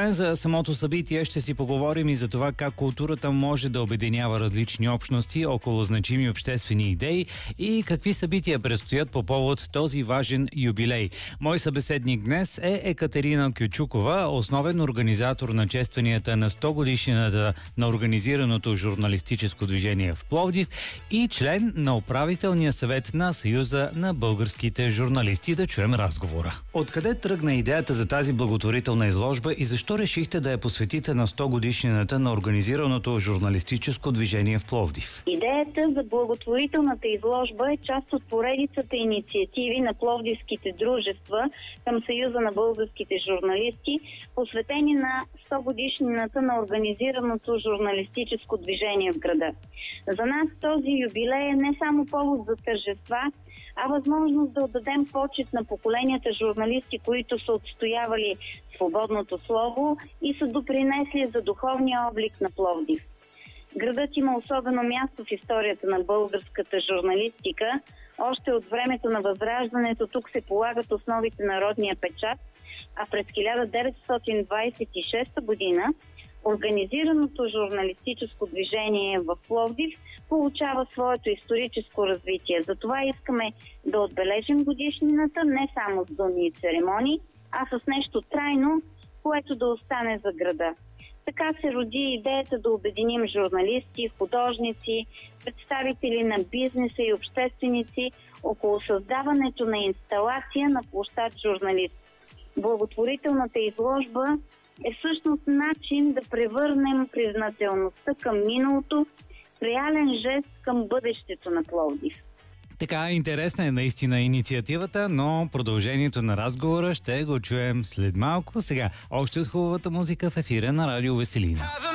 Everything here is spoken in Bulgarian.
Освен за самото събитие, ще си поговорим и за това как културата може да обединява различни общности около значими обществени идеи и какви събития предстоят по повод този важен юбилей. Мой събеседник днес е Екатерина Кючукова, основен организатор на честванията на 100 годишнината на организираното журналистическо движение в Пловдив и член на управителния съвет на Съюза на българските журналисти. Да чуем разговора. Откъде тръгна идеята за тази благотворителна изложба и защо решихте да я посветите на 100 годишнината на организираното журналистическо движение в Пловдив? Идеята за благотворителната изложба е част от поредицата инициативи на пловдивските дружества към Съюза на българските журналисти, посветени на 100 годишнината на организираното журналистическо движение в града. За нас този юбилей е не само повод за тържества, а възможност да отдадем почет на поколенията журналисти, които са отстоявали свободното слово и са допринесли за духовния облик на Пловдив. Градът има особено място в историята на българската журналистика. Още от времето на Възраждането тук се полагат основите на родния печат, а през 1926 година организираното журналистическо движение в Пловдив получава своето историческо развитие. Затова искаме да отбележим годишнината не само с думи и церемонии, а с нещо трайно, което да остане за града. Така се роди идеята да обединим журналисти, художници, представители на бизнеса и общественици около създаването на инсталация на площад журналист. Благотворителната изложба е всъщност начин да превърнем признателността към миналото в реален жест към бъдещето на Пловдив. Така, интересна е наистина инициативата, но продължението на разговора ще го чуем след малко. Сега, още от хубавата музика в ефира на Радио Веселина.